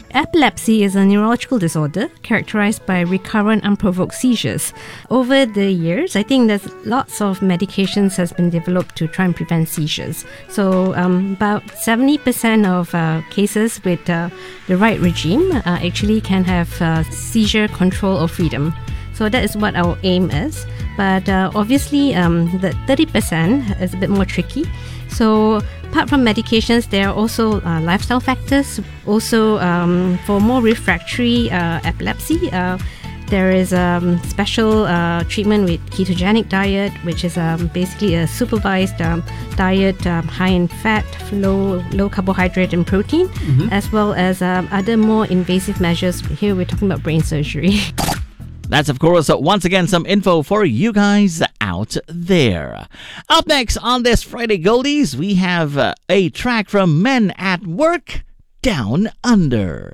Epilepsy is a neurological disorder characterized by recurrent unprovoked seizures. Over the years, I think there's lots of medications has been developed to try and prevent seizures. So about 70% of cases with the right regime actually can have seizure control or freedom. So that is what our aim is. But obviously, the 30% is a bit more tricky. So apart from medications, there are also lifestyle factors. Also, for more refractory epilepsy, there is special treatment with ketogenic diet, which is basically a supervised diet high in fat, low carbohydrate and protein, as well as other more invasive measures. Here we're talking about brain surgery. That's, of course, once again, some info for you guys out there. Up next on this Friday Goldies, we have a track from Men at Work, Down Under.